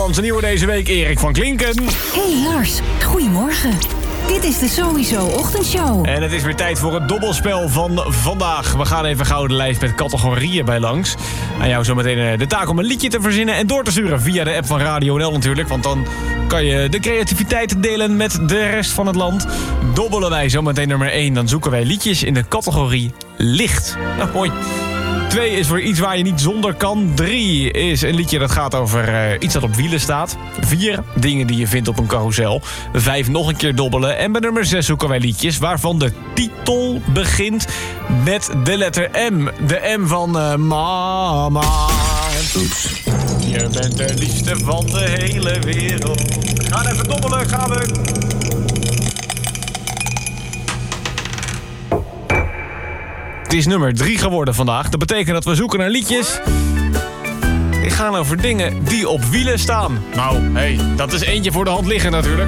Nederlandse nieuwe deze week, Erik van Klinken. Hey Lars, goedemorgen. Dit is de Sowieso Ochtendshow. En het is weer tijd voor het dobbelspel van vandaag. We gaan even gauw de lijst met categorieën bij langs. Aan jou zometeen de taak om een liedje te verzinnen en door te sturen via de app van Radio NL natuurlijk. Want dan kan je de creativiteit delen met de rest van het land. Dobbelen wij zometeen nummer 1, dan zoeken wij liedjes in de categorie licht. Nou, mooi. 2 is voor iets waar je niet zonder kan. 3 is een liedje dat gaat over iets dat op wielen staat. 4 dingen die je vindt op een carousel. 5 nog een keer dobbelen. En bij nummer 6 zoeken wij liedjes waarvan de titel begint met de letter M. De M van mama. Oeps. Je bent de liefste van de hele wereld. Gaan even dobbelen, gaan we. Het is nummer 3 geworden vandaag. Dat betekent dat we zoeken naar liedjes die gaan over dingen die op wielen staan. Nou, dat is eentje voor de hand liggen natuurlijk.